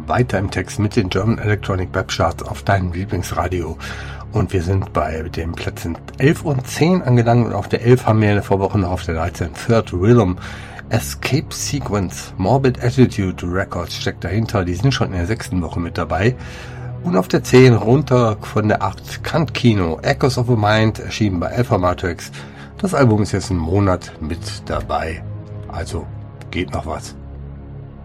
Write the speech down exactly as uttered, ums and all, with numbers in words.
weiter im Text mit den German Electronic Web Charts auf deinem Lieblingsradio. Und wir sind bei den Plätzen elf und zehn angelangt. Und auf der elf haben wir eine Vorwoche noch auf der dreizehn Third Rhythm. Escape Sequence, Morbid Attitude Records steckt dahinter. Die sind schon in der sechsten Woche mit dabei. Und auf der zehn runter von der acht Kant Kino, Echoes of a Mind, erschienen bei Alpha Matrix. Das Album ist jetzt einen Monat mit dabei. Also geht noch was.